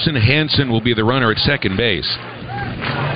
Harrison Hansen will be the runner at second base.